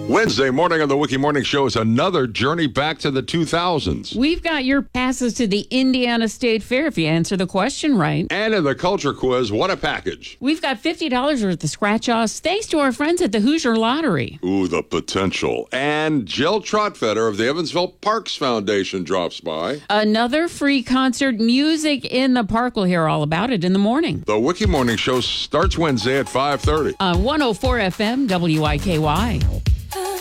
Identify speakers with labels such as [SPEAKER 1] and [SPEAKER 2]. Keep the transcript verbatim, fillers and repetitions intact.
[SPEAKER 1] Wednesday morning on the Wiki Morning Show is another journey back to the two thousands.
[SPEAKER 2] We've got your passes to the Indiana State Fair if you answer the question right.
[SPEAKER 1] And in the culture quiz, what a package.
[SPEAKER 2] We've got fifty dollars worth of scratch-offs thanks to our friends at the Hoosier Lottery.
[SPEAKER 1] Ooh, the potential. And Jill Trotfetter of the Evansville Parks Foundation drops by.
[SPEAKER 2] Another free concert, Music in the Park. We'll hear all about it in the morning.
[SPEAKER 1] The Wiki Morning Show starts Wednesday at five thirty.
[SPEAKER 2] On one oh four F M, W I K Y.